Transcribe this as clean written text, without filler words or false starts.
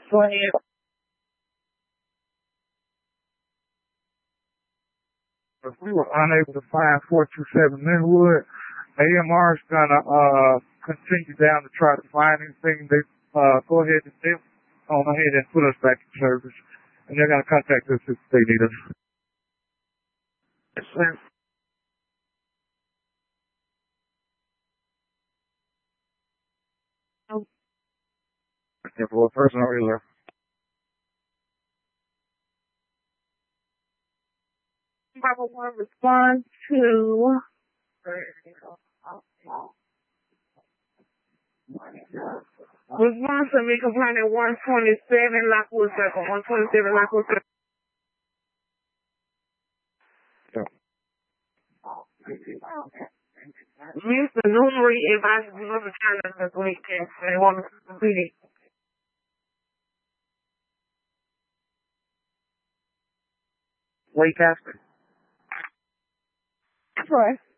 Go ahead. If we were unable to find 427 Linwood, AMR is gonna continue down to try to find anything. They go ahead and they on ahead and put us back in service, and they're gonna contact us if they need us. Yes, sir. Yeah, for a personal reserve. Bravo 1 responds to response to me complaint at 127 Lockwood Circle. 127 Lockwood Circle. Mr. Nunnery advises another time this weekend. They want to complete it. Week after. Right.